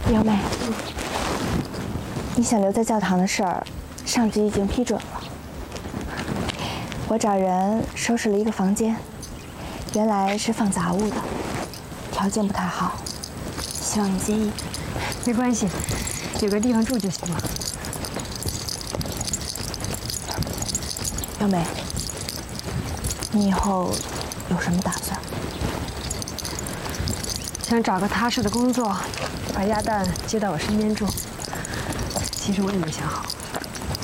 苗美，你想留在教堂的事儿，上级已经批准了。我找人收拾了一个房间，原来是放杂物的，条件不太好，希望你介意。 没关系，有个地方住就行了。 苗美，你以后有什么打算？ 想找个踏实的工作，把鸭蛋接到我身边住。其实我也没想好。